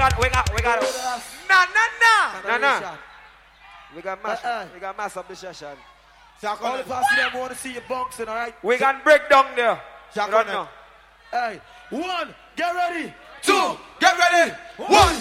got. Nah. We got mass up the session. All the fast them want to see you bouncing, alright? We can break down there. Hey, 1, get ready. 2, get ready. 1,